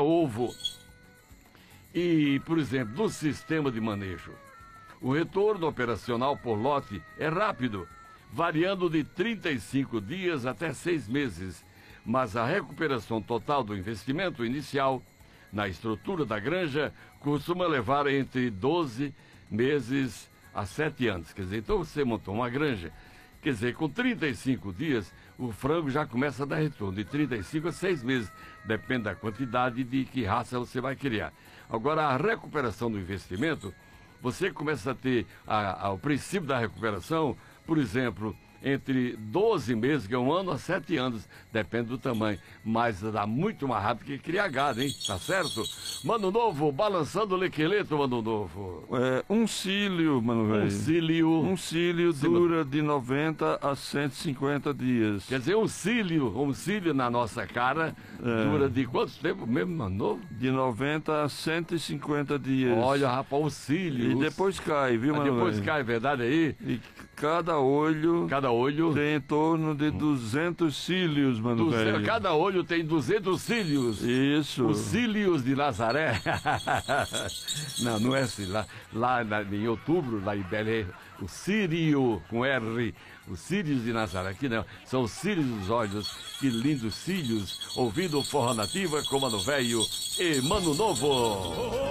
ovo. E, por exemplo, no sistema de manejo, o retorno operacional por lote é rápido, variando de 35 dias até 6 meses, mas a recuperação total do investimento inicial na estrutura da granja costuma levar entre 12 meses a 7 anos. Quer dizer, então você montou uma granja, quer dizer, com 35 dias, o frango já começa a dar retorno, de 35 a 6 meses, depende da quantidade de que raça você vai criar. Agora, a recuperação do investimento, você começa a ter o princípio da recuperação, por exemplo, entre 12 meses, que é 1 ano, a 7 anos, depende do tamanho. Mas dá muito mais rápido que criar gado, hein? Tá certo? Mano Novo, balançando o lequeleto, Mano Novo. Um cílio, mano velho. Um cílio dura de 90 a 150 dias. Quer dizer, um cílio na nossa cara dura de quanto tempo mesmo, Mano Novo? De 90 a 150 dias. Olha, rapaz, o cílio. E depois cai, viu, mano? Depois cai, verdade aí? E cada olho tem em torno de 200 cílios, mano velho. Cada olho tem 200 cílios. Isso. Os cílios de Nazaré. Não é assim. Lá em outubro, lá em Belém, o Sírio, com R, os cílios de Nazaré. Aqui não, são os cílios dos olhos. Que lindos cílios. Ouvindo Forró Nativa com Mano Velho e Mano Novo.